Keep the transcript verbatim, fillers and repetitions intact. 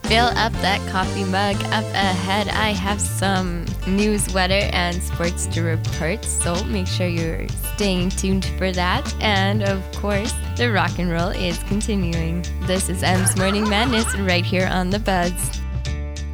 fill up that coffee mug. Up ahead, I have some news, weather, and sports to report, so make sure you're staying tuned for that. And of course, the rock and roll is continuing. This is M's Morning Madness right here on The Buzz.